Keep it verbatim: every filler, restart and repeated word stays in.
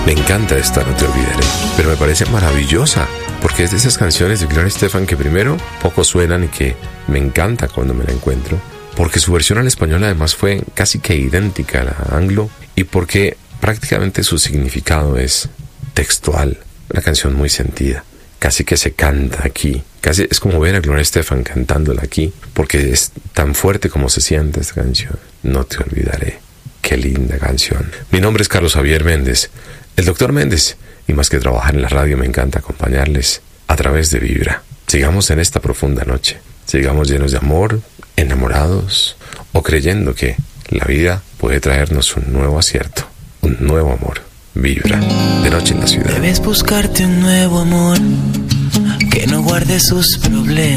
Me encanta esta No Te Olvidaré, pero me parece maravillosa, porque es de esas canciones de Gloria Estefan que primero poco suenan y que me encanta cuando me la encuentro, porque su versión al español además fue casi que idéntica a la anglo y porque prácticamente su significado es textual, una canción muy sentida, casi que se canta aquí, casi es como ver a Gloria Estefan cantándola aquí, porque es tan fuerte como se siente esta canción. No te olvidaré. Qué linda canción. Mi nombre es Carlos Javier Méndez, el doctor Méndez, y más que trabajar en la radio me encanta acompañarles a través de Vibra. Sigamos en esta profunda noche, sigamos llenos de amor, enamorados o creyendo que la vida puede traernos un nuevo acierto, un nuevo amor. Vibra, de noche en la ciudad. Debes buscarte un nuevo amor que no guarde sus problemas.